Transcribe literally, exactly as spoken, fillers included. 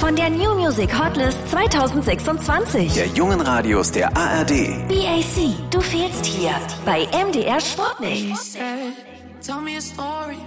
von der New Music Hotlist zwanzig sechsundzwanzig. Der jungen Radios der A R D. B A C, du fehlst hier bei M D R Sputnik. Tell me a story